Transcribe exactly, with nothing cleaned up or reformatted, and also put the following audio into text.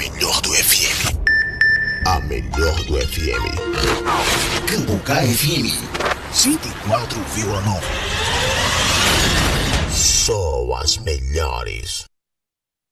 melhor do F M. A melhor do F M. Cambucá F M cento e quatro vírgula nove. Só as melhores.